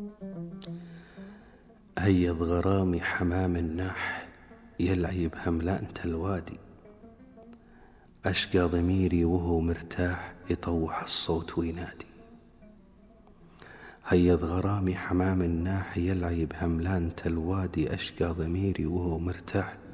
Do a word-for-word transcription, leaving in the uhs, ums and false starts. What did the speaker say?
هيض غرامي حمام الناح يلعب هملانة الوادي، أشقى ضميري وهو مرتاح يطوح الصوت وينادي. هيض غرامي حمام الناح يلعب هملانة الوادي، أشقى ضميري وهو مرتاح